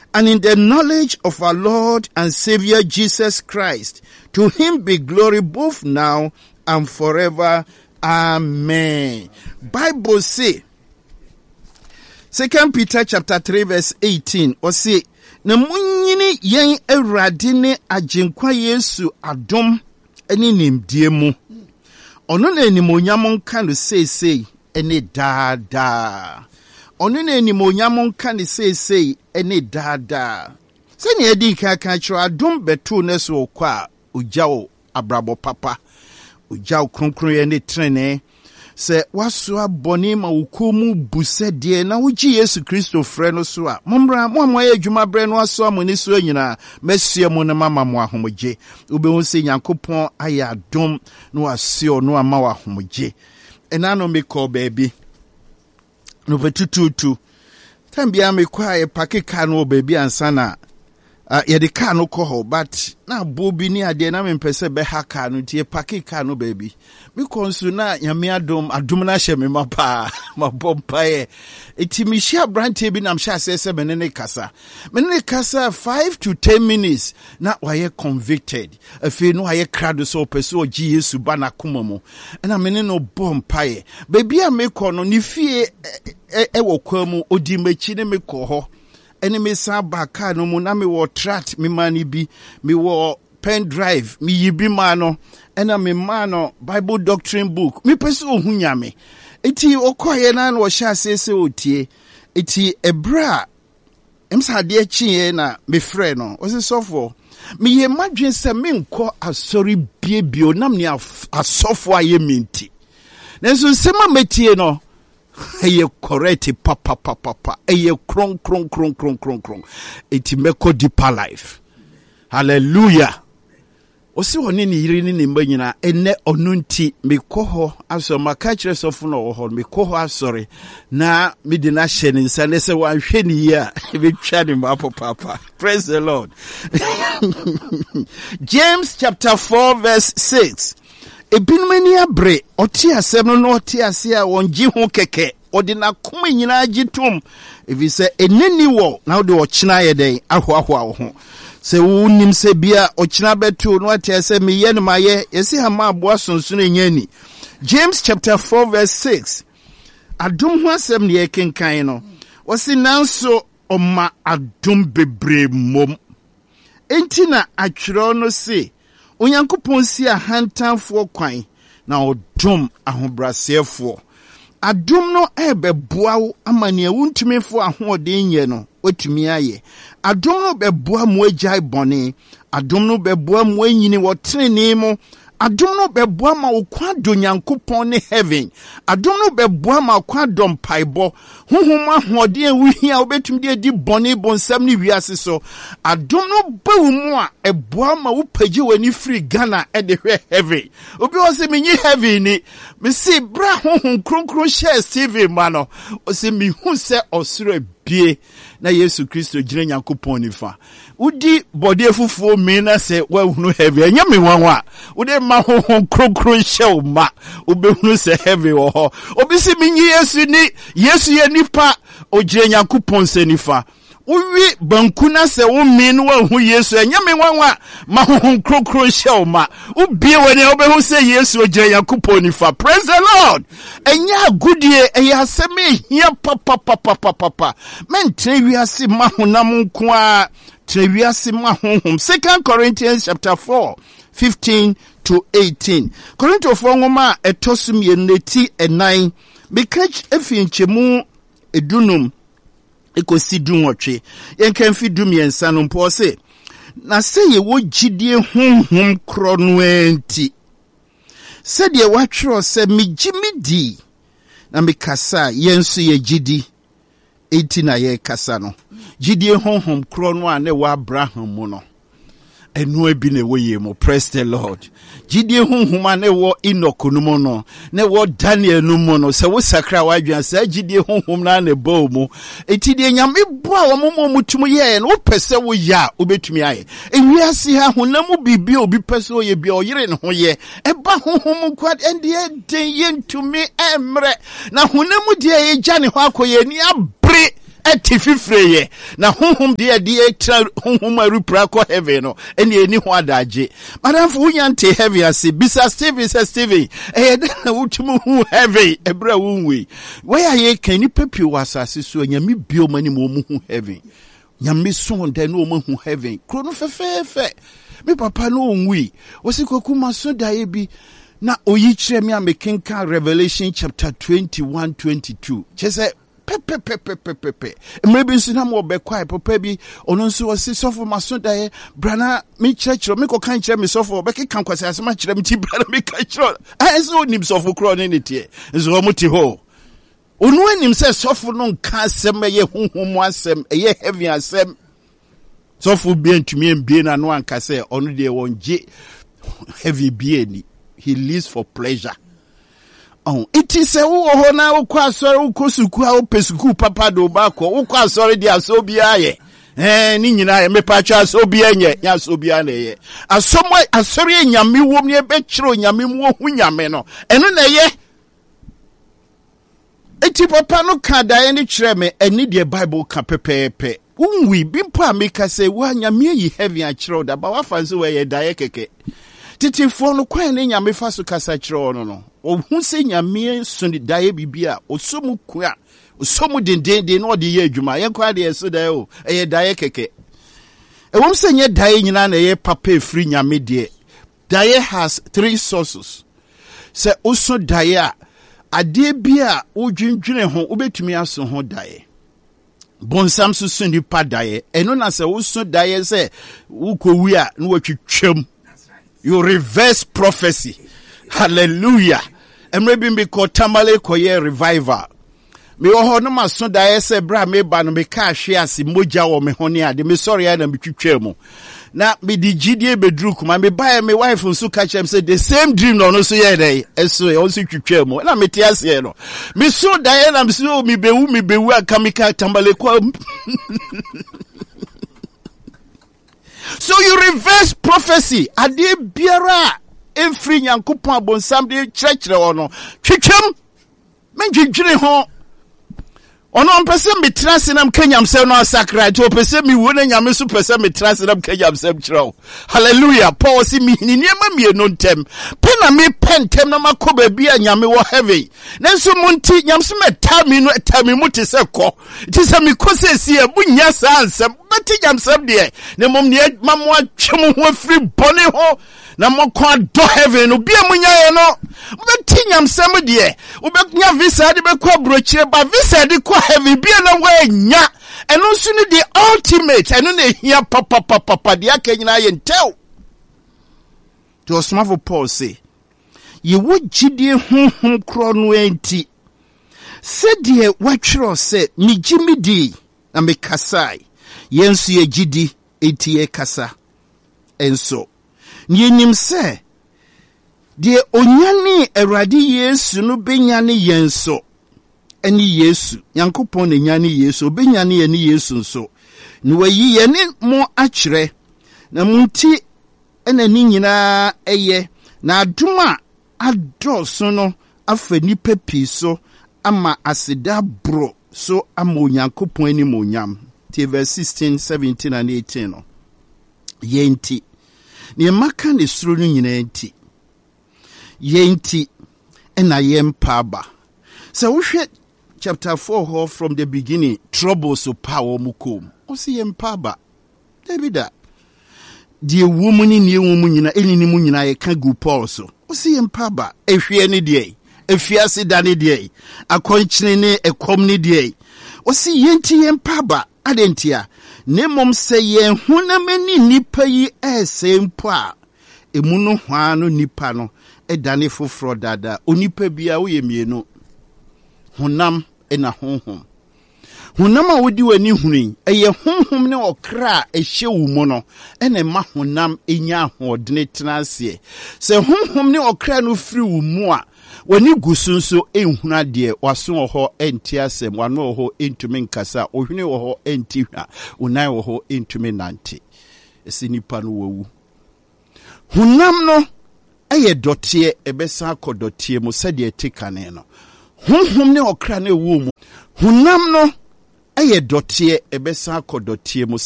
and in the knowledge of our Lord and Savior Jesus Christ. To him be glory both now and forever. Amen. Bible say, 2 Peter chapter 3 verse 18, or say, na munyini yen Awurade ne agenkwa Yesu adom ene nimdie mu. Ono na animonyam nka no seesei ene daadaa. Ono na animonyam nka no seesei ene daadaa. Se ne edi kaka kiro adom beto ne so kwa ugyawo abrabo papa. Ugyawo kronkron ye ne trene. Se waso abone ma wokomu buse de na wogi Yesu Kristo frɛ no so a momra mo amoa adwuma brɛ no aso amone so nyina mesua mo na mama mo ahomogye obehu se Nyankopɔn ayɛ adom no asio no ama wo ahomogye ena no mekɔ baabi no betututu tambia mekɔ a pakeka no baabi ansa na yɛde kaa no kɔ hɔ but na bobi ni ade na mempɛsɛ bɛha kaa no tie pakeka no baabi because na nyame adom na hyɛ me mapa mabɔmpae eti mi hyia brante bi na mhyɛ asɛ menene kasa 5 to 10 minutes na wayɛ convicted afei no wayɛ krado so pɛso ogi Yesu ba na koma mu na menene no bɔmpae baabi a mekɔ no ne fie ɛwɔ kwa mu odi machi ne mekɔ hɔ ene me sa ba car no mu na me wo tract me mani bi me wo pen drive me yibi ma no ena me ma no Bible doctrine book me pese ohu nyame eti okoye na no hya asese otie eti ebra emsa de achi na me frɛ no o se sofo me ye madwen se me nkɔ asori biebio nam ne asofo aye minti nenso sema metie no eye correct papa eye kron eti meko deeper life. Hallelujah. Osi woni ni yiri ni nimba nyina ene onunti mekoho aso maka kire sofo no ho mekoho asori na me de na hye ni nsa ne se wan hwe ni ya be twa ni ma papa. Praise the Lord. James chapter 4 verse 6. Ebinumani abre oti asem no oti ase a wonji ho keke odi na koma nyina agitom evi se eneni wo na odi ochina yeden ahoahoa ho se wunim se bia ochina betu no ati ase meye ne maye yesi ha ma aboa sonso na nyani. James chapter 4 verse 6. Adom ho asem ne yekenkan no wosi nanso oma adom bebre mom enti na atwero no se Onyankopɔn si ahantanfo kwan na odom ahobrasefo. Adom no ebeboa wo amane awuntumefo ahoɔden nye no watumi aye. Adom no beboa mo agyae bɔne. Adom no beboa mo anyini wɔ trenee mu. Adom no beboa ma okwa do Nyankopɔn ne heaven. Adom no beboa ma okwa do mpaibo. Honhom ahoɔden awuhia obetumi de di bɔne bonsam ne wiase so. Adom no bawu mu a eboa ma wo pagye wani free Ghana e de hwe heaven. Obi o se menyi heaven ni. Me se bra honhom kronkron share Steve ma no. O se mi hu se osoro bie na Yesu Kristo gire Nyankopɔn nifa. Udi body fufuo me na se wa hunu heaven. Anya me wanwa. Udi ma honhom kronkron share ma. Obehunu se heaven wo ho. Obi se menyi Yesu ni Yesu ye nipa ogire Nyankopɔn se nifa. Uwi bankuna se wo minu wa hu Yesu enyame wanwa ma honhom kronkron hye ma ubie wani obehu se Yesu ogire Nyankopɔn nifa. Praise the Lord. Enya agudie eya aseme hia papa men trewiase ma honam nko a trewiase ma honhom. 2 Corinthians chapter 4 15 to 18. Korintofo ngoma etosum yeneti enan bekach efinchemu edunum ekosi dunwotwe yenkan fi dumiensa no mpo se na se ye wo gidie honhom kro no enti se de watwero se migimidi na mikasa yenso ye gidi enti na ye kasa no gidie honhom kro no a ne wa Abraham mu no enu abi ne wo ye mo. Praise the Lord. Gidie honhom ne wo Enoch no mo no ne wo Daniel no mo no se wo sakra wa adwan se gidie honhom na ne ba mu eti de nyame bo a wo mo mutum ye no pese wo ya obetumi aye ewiase ha honam bibi obi pese wo ye bia oyire ne ho ye eba honhom kwad ende den ye ntumi emre na honam de ye gya ne ho akoye ni abre etififreye na honhom de tra honhom arupra ko heaven no ene eni ho adaje madam fu nyante heaven ase bisa Steven na wutumu hu heaven ebra wunwe where ye kan ni papi wasase so nyame biomani mo mu hu heaven nyame so nda no mo hu heaven krono fefefe me papa no onwi wosikwaku maso dae bi na oyi kire me amekenka Revelation chapter 21-22 chese pepe mrebi nso na mo bekwae papa bi ono nso wose sofo maso dae brana me church me ko kan kire me sofo beke kan kwase asema kire me ti brana me kan kire so nim sofo kro ne tie nso mo ti ho onu anim se sofo no nka asem ye honhom asem ye heaven asem sofo bi antumi embie na no anka se ono de wonje heavy bie ni he lives for pleasure. Oh, it is a wo na wo kwa sori wo kosuku a wo pesuku papa do ba ko wo kwa sori dia so bia ye ni nyina ye mepa twa so bia nye nya so bia na ye asomo asori nyame wom ne be kiro nyame mu hu nyame no eno na ye eti papa no ka da ni kire me eni de Bible ka pepepe unwi bimpo ameka se wa nyame yi heavy a kiro da ba wa fanso we ye da ye keke titifo no kwan ne nyame fa so kasa kiro no ohun se nyame so ni dae bibia osomu kua osomu dendenden no de ye adwuma ye kwa de so dae o eye dae keke ewom se nye dae nyina na ye papa free nyame de dae has 3 sources se oso dae a ade bia odwindwene ho obetumi aso ho dae bonsam so ni pa dae eno na se oso dae se ukowi a no watwitwam you reverse prophecy. Hallelujah. Emre bi ko tamale ko ye revival. Me wo ho no maso da ese bra me ba no me ka hwe ase moja wo me hone ade me sorry na me twitwa mu. Na me di gidie bedru kuma me ba me wife nso ka chem say the same dream no so ye dey. Eso e onso twitwa mu. Na me tie ase no. Me so da na me so me bewu aka me ka tamale ko. So you reverse prophecy. Ade biara enfri nyankopon abonsam de kyerɛkyerɛ ono twetwam menjidwire ho ono mpese metrase nam kanyamsem no asakra to pese mi wo na nyame so pese metrase nam kanyamsem kyerɛw. Hallelujah. Paul si mi niema mienu ntem pe na me pentem na makoba bia nyame wo heaven nanso munti nyamso meta mi no eta mi muti se kɔ ti se mi kosesi e bunya sa ansem beti nyamsem de ne mom ne mamo atwem ho afri bone ho na mokwa do heaven obi amunya ye no beti nyamsem de obenya visa de bekwa brochire ba visa de kwa heaven bia na wa nya eno so ne the ultimate eno na hia papa de akanyina ye ntew to osmafo Paul say ye wo gidie honhom kro no enti se de watwero se mi gimidi na me kasai yensu ye gidi enti ye kasa enso ni nim se de onyane Awurade Yesu no benyane yenso eni Yesu Yankopon ne nyane Yesu benyane ye ni Yesu nso ni wayi ye ne mo akyere na munti ena ni nyina eye na aduma adoso no afa nipa pi so ama aseda bro so ama Onyankopon ani monyam te verse 16 17 and 18 no yenti ne maka ne suro no nyina enti yenti ena yempa ba so wohwe chapter 4 from the beginning trouble so power mukom o se yempa ba Davida die womuni ne womu nyina enini mu nyina ye ka gu Paul so o se yempa ba ehwe ne de efiase da ne de akonkyene ne ekom ne de o se yenti yempa ba adentia ne mom se ye hunamani nipa yi esempo a emu no hwa no nipa no edane foforo dada onipa bia wo ye mienu honam ena honhom honam a wodi wani hunu eye honhom ne okra ehye wo mu no ena ma honam enya ahodene tenase se honhom ne okra no firi wo mu a wani gusunso enhuna de waso ho enti asem wano ho entumi nkasa ohwene ho enti hwa unan ho entumi nante esinipa no wawu honam no eye dotie ebesa akodotie mu sede etikane no honhom ne okra ne wo mu honam no ɛyɛ dɔteɛ ɛbɛsa akɔ dɔteɛ mu